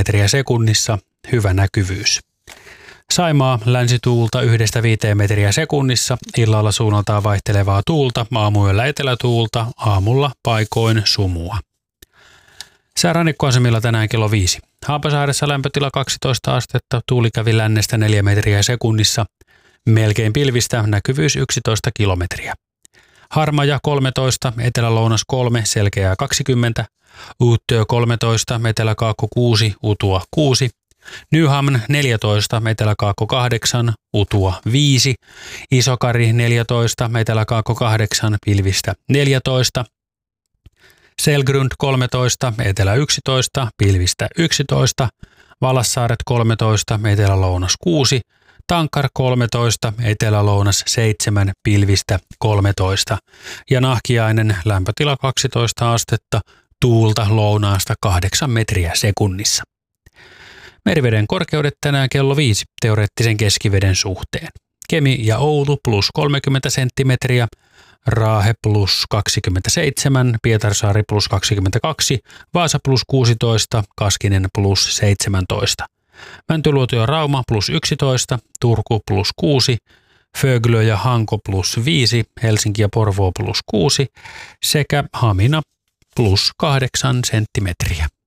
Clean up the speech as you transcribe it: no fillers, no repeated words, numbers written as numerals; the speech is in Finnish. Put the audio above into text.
kilometriä sekunnissa, hyvä näkyvyys. Saimaa länsituulta 1–5 metriä sekunnissa, illalla suunnaltaan vaihtelevaa tuulta, aamuyöllä etelätuulta, aamulla paikoin sumua. Sää rannikkoasemilla tänään kello 5. Haapasaaressa lämpötila 12 astetta, tuuli kävi lännestä 4 metriä sekunnissa, melkein pilvistä, näkyvyys 11 kilometriä. Harmaja 13, etelä-lounas 3, selkeää 20, Uuttöö 13, etelä-kaakko 6, utua 6, Nyhamn 14, etelä-kaakko 8, utua 5, Isokari 14, etelä-kaakko 8, pilvistä 14, Selgrund 13, etelä 11, pilvistä 11, Valassaaret 13, etelä-lounas 6, Tankar 13, etelä-lounas 7, pilvistä 13 ja Nahkiainen lämpötila 12 astetta, tuulta lounaasta 8 metriä sekunnissa. Meriveden korkeudet tänään kello 5 teoreettisen keskiveden suhteen. Kemi ja Oulu plus 30 senttimetriä, Raahe plus 27, Pietarsaari plus 22, Vaasa plus 16, Kaskinen plus 17. Mäntyluoto ja Rauma plus 11, Turku plus 6, Föglö ja Hanko plus 5, Helsinki ja Porvoo plus 6 sekä Hamina plus 8 senttimetriä.